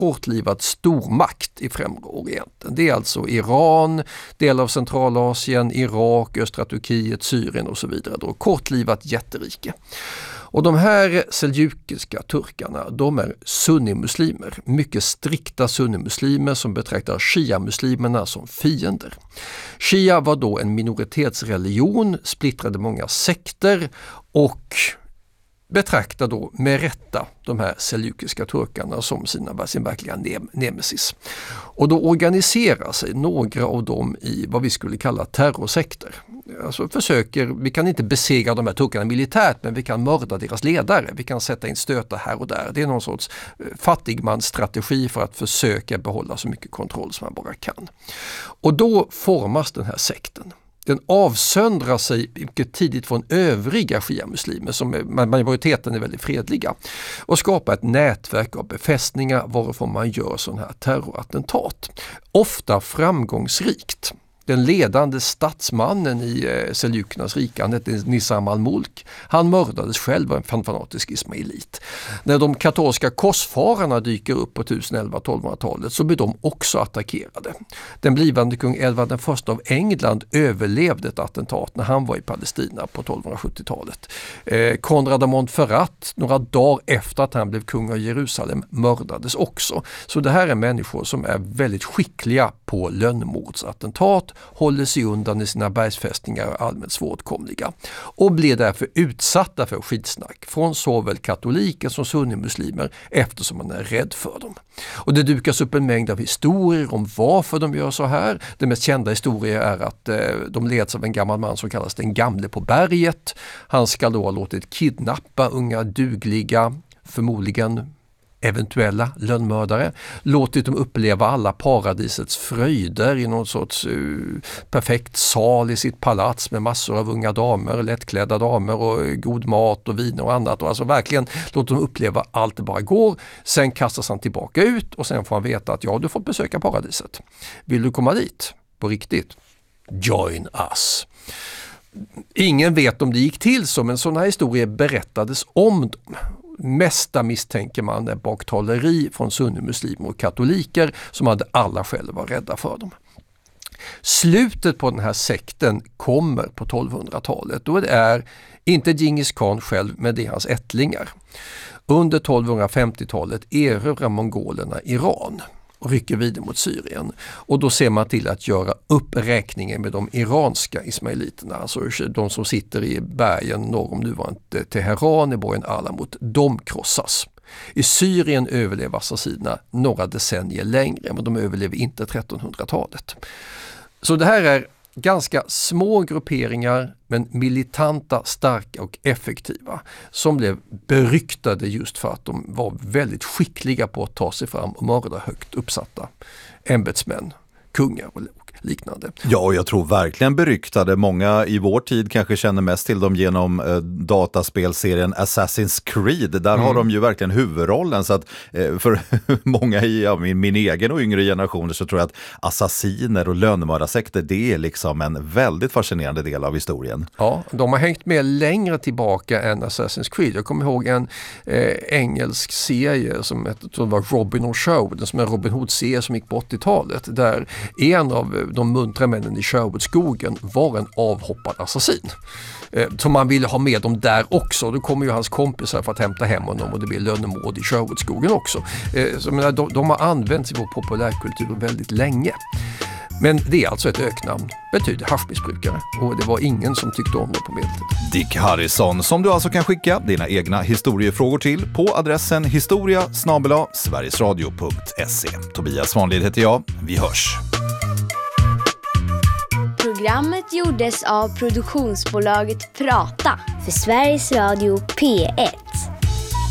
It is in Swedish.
kortlivad stormakt i Främre Orienten. Det är alltså Iran, delar av Centralasien, Irak, östra Turkiet, Syrien och så vidare. Då. Kortlivat jätterike. Och de här seljukiska turkarna, de är sunnimuslimer, mycket strikta sunnimuslimer som betraktar shia-muslimerna som fiender. Shia var då en minoritetsreligion, splittrade många sekter och betraktar då med rätta de här seljukiska turkarna som sin verkliga nemesis. Och då organiserar sig några av dem i vad vi skulle kalla terrorsekter. Alltså vi kan inte besegra de här turkarna militärt, men vi kan mörda deras ledare. Vi kan sätta in stötar här och där. Det är någon sorts fattigmansstrategi för att försöka behålla så mycket kontroll som man bara kan. Och då formas den här sekten. Den avsöndrar sig mycket tidigt från övriga shia-muslimer som majoriteten är väldigt fredliga och skapar ett nätverk av befästningar varifrån man gör sådana här terrorattentat. Ofta framgångsrikt. Den ledande statsmannen i seljukernas rike, han hette Nizam al-Mulk, han mördades själv av en fanatisk ismailit. När de katolska korsfararna dyker upp på 1011-1200-talet så blir de också attackerade. Den blivande kung Edvard I av England överlevde ett attentat när han var i Palestina på 1270-talet. Konrad av Montferrat, några dagar efter att han blev kung av Jerusalem, mördades också. Så det här är människor som är väldigt skickliga på lönnmordsattentat, håller sig undan i sina bergsfästningar och allmänt svårtkomliga och blir därför utsatta för skitsnack från såväl katoliker som sunnimuslimer eftersom man är rädd för dem. Och det dukas upp en mängd av historier om varför de gör så här. Den mest kända historien är att de leds av en gammal man som kallas den gamle på berget. Han ska då ha låtit kidnappa unga dugliga, förmodligen eventuella lönnmördare, låtit dem uppleva alla paradisets fröjder i någon sorts perfekt sal i sitt palats med massor av unga damer, lättklädda damer och god mat och vin och annat. Och alltså verkligen låtit dem uppleva allt det bara går. Sen kastas han tillbaka ut och sen får han veta att du får besöka paradiset. Vill du komma dit på riktigt? Join us. Ingen vet om det gick till så, men sådana här historier berättades om dem. Mesta misstänker man är baktaleri från sunnimuslimer och katoliker som hade alla själva var rädda för dem. Slutet på den här sekten kommer på 1200-talet. Då det är inte Djingis khan själv, men det är hans ättlingar. Under 1250-talet erövrar mongolerna Iran och rycker vidare mot Syrien. Och då ser man till att göra upp räkningen med de iranska ismailiterna, alltså de som sitter i bergen norr om nuvarande Teheran i borgen Alamut. De krossas. I Syrien överlever assassinerna några decennier längre, men de överlever inte 1300-talet. Så det här är ganska små grupperingar men militanta, starka och effektiva som blev beryktade just för att de var väldigt skickliga på att ta sig fram och mörda högt uppsatta ämbetsmän, kungar och liknande. Ja, och jag tror verkligen beryktade. Många i vår tid kanske känner mest till dem genom dataspelserien Assassin's Creed. Där har de ju verkligen huvudrollen. Så att för många i min egen och yngre generationer så tror jag att assassiner och lönnmördarsekter, det är liksom en väldigt fascinerande del av historien. Ja, de har hängt med längre tillbaka än Assassin's Creed. Jag kommer ihåg en engelsk serie som var Robin Hood Show, som är en Robin Hood-serie som gick på 80-talet, där en av de muntra männen i Sherwoodskogen var en avhoppad assassin. Så man ville ha med dem där också. Då kommer ju hans kompisar för att hämta hem honom och det blir lönnmord i Sherwoodskogen också. Så de har använts i vår populärkultur väldigt länge. Men det är alltså ett öknamn, betyder haschmissbrukare, och det var ingen som tyckte om det på medeltiden. Dick Harrison, som du alltså kan skicka dina egna historiefrågor till på adressen historia@sverigesradio.se. Tobias Svanlid heter jag, vi hörs. Programmet gjordes av produktionsbolaget Prata för Sveriges Radio P1.